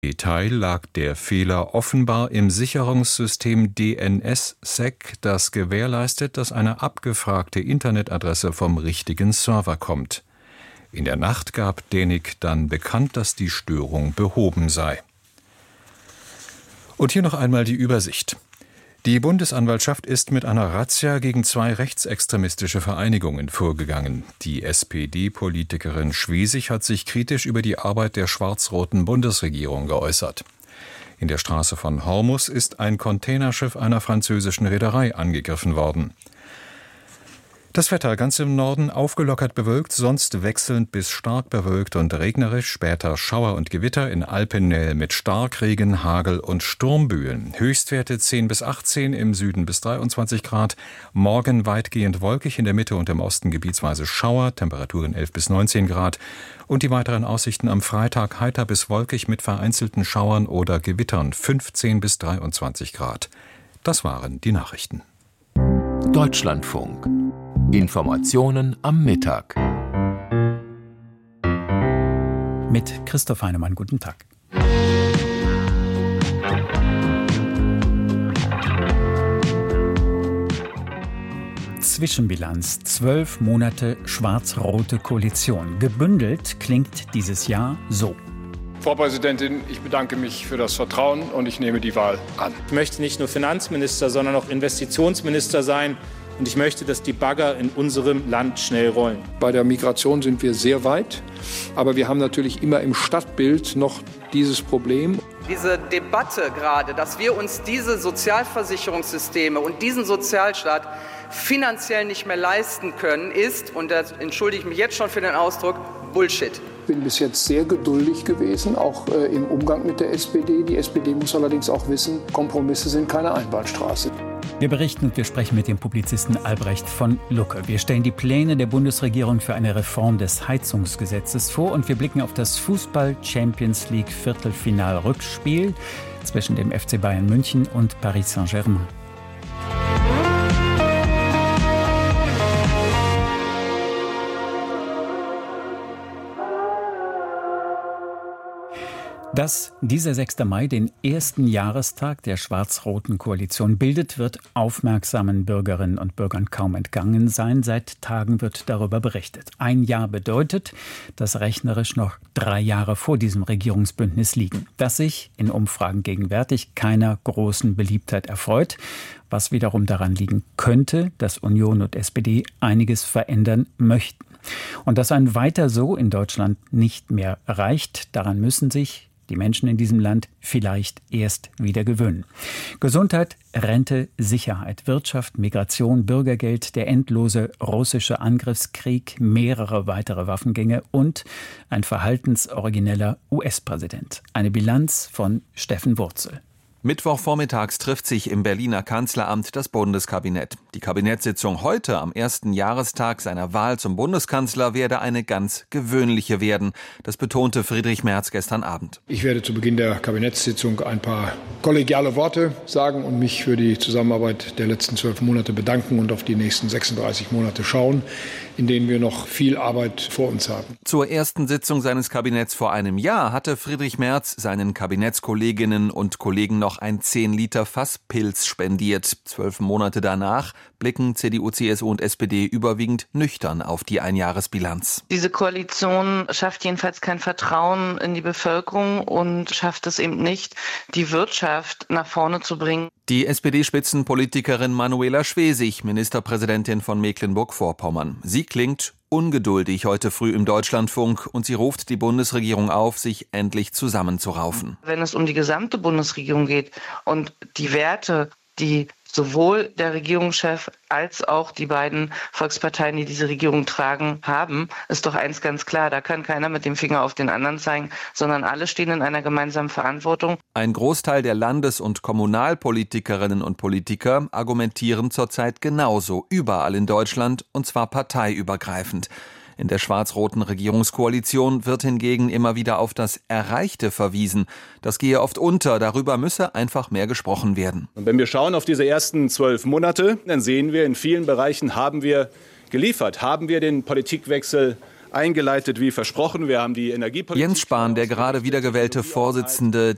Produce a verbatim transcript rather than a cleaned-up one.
Detail lag der Fehler offenbar im Sicherungssystem D N S S E C, das gewährleistet, dass eine abgefragte Internetadresse vom richtigen Server kommt. In der Nacht gab Dänig dann bekannt, dass die Störung behoben sei. Und hier noch einmal die Übersicht. Die Bundesanwaltschaft ist mit einer Razzia gegen zwei rechtsextremistische Vereinigungen vorgegangen. Die S P D-Politikerin Schwesig hat sich kritisch über die Arbeit der schwarz-roten Bundesregierung geäußert. In der Straße von Hormus ist ein Containerschiff einer französischen Reederei angegriffen worden. Das Wetter ganz im Norden aufgelockert bewölkt, sonst wechselnd bis stark bewölkt und regnerisch, später Schauer und Gewitter in Alpennähe mit Starkregen, Hagel und Sturmböen. Höchstwerte zehn bis achtzehn, im Süden bis dreiundzwanzig Grad. Morgen weitgehend wolkig, in der Mitte und im Osten gebietsweise Schauer, Temperaturen elf bis neunzehn Grad. Und die weiteren Aussichten am Freitag heiter bis wolkig mit vereinzelten Schauern oder Gewittern, fünfzehn bis dreiundzwanzig Grad. Das waren die Nachrichten. Deutschlandfunk. Informationen am Mittag. Mit Christoph Heinemann, guten Tag. Zwischenbilanz. Zwölf Monate schwarz-rote Koalition. Gebündelt klingt dieses Jahr so. Frau Präsidentin, ich bedanke mich für das Vertrauen und ich nehme die Wahl an. Ich möchte nicht nur Finanzminister, sondern auch Investitionsminister sein. Und ich möchte, dass die Bagger in unserem Land schnell rollen. Bei der Migration sind wir sehr weit. Aber wir haben natürlich immer im Stadtbild noch dieses Problem. Diese Debatte gerade, dass wir uns diese Sozialversicherungssysteme und diesen Sozialstaat finanziell nicht mehr leisten können, ist, und da entschuldige ich mich jetzt schon für den Ausdruck, Bullshit. Ich bin bis jetzt sehr geduldig gewesen, auch äh, im Umgang mit der S P D. Die S P D muss allerdings auch wissen, Kompromisse sind keine Einbahnstraße. Wir berichten und wir sprechen mit dem Publizisten Albrecht von Lucke. Wir stellen die Pläne der Bundesregierung für eine Reform des Heizungsgesetzes vor und wir blicken auf das Fußball-Champions League-Viertelfinal-Rückspiel zwischen dem F C Bayern München und Paris Saint-Germain. Dass dieser sechster Mai den ersten Jahrestag der schwarz-roten Koalition bildet, wird aufmerksamen Bürgerinnen und Bürgern kaum entgangen sein. Seit Tagen wird darüber berichtet. Ein Jahr bedeutet, dass rechnerisch noch drei Jahre vor diesem Regierungsbündnis liegen, das sich in Umfragen gegenwärtig keiner großen Beliebtheit erfreut, was wiederum daran liegen könnte, dass Union und S P D einiges verändern möchten. Und dass ein Weiter so in Deutschland nicht mehr reicht, daran müssen sich die Menschen in diesem Land vielleicht erst wieder gewöhnen. Gesundheit, Rente, Sicherheit, Wirtschaft, Migration, Bürgergeld, der endlose russische Angriffskrieg, mehrere weitere Waffengänge und ein verhaltensorigineller U S-Präsident. Eine Bilanz von Steffen Wurzel. Mittwochvormittags trifft sich im Berliner Kanzleramt das Bundeskabinett. Die Kabinettssitzung heute am ersten Jahrestag seiner Wahl zum Bundeskanzler werde eine ganz gewöhnliche werden. Das betonte Friedrich Merz gestern Abend. Ich werde zu Beginn der Kabinettssitzung ein paar kollegiale Worte sagen und mich für die Zusammenarbeit der letzten zwölf Monate bedanken und auf die nächsten sechsunddreißig Monate schauen, in denen wir noch viel Arbeit vor uns haben. Zur ersten Sitzung seines Kabinetts vor einem Jahr hatte Friedrich Merz seinen Kabinettskolleginnen und Kollegen noch ein zehn Liter Fass Pils spendiert. Zwölf Monate danach blicken C D U, C S U und S P D überwiegend nüchtern auf die Einjahresbilanz. Diese Koalition schafft jedenfalls kein Vertrauen in die Bevölkerung und schafft es eben nicht, die Wirtschaft nach vorne zu bringen. Die S P D-Spitzenpolitikerin Manuela Schwesig, Ministerpräsidentin von Mecklenburg-Vorpommern. Sie klingt ungeduldig heute früh im Deutschlandfunk und sie ruft die Bundesregierung auf, sich endlich zusammenzuraufen. Wenn es um die gesamte Bundesregierung geht und die Werte, die sowohl der Regierungschef als auch die beiden Volksparteien, die diese Regierung tragen, haben, ist doch eins ganz klar. Da kann keiner mit dem Finger auf den anderen zeigen, sondern alle stehen in einer gemeinsamen Verantwortung. Ein Großteil der Landes- und Kommunalpolitikerinnen und Politiker argumentieren zurzeit genauso, überall in Deutschland, und zwar parteiübergreifend. In der schwarz-roten Regierungskoalition wird hingegen immer wieder auf das Erreichte verwiesen. Das gehe oft unter, darüber müsse einfach mehr gesprochen werden. Und wenn wir schauen auf diese ersten zwölf Monate, dann sehen wir, in vielen Bereichen haben wir geliefert, haben wir den Politikwechsel eingeleitet wie versprochen. Wir haben die Energiepolitik. Jens Spahn, der gerade wiedergewählte Vorsitzende